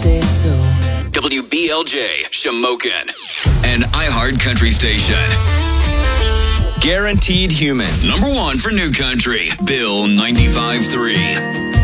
say so. WBLJ, Shamokin, an iHeart country station. Guaranteed Human. Number one for new country, Bill 95.3.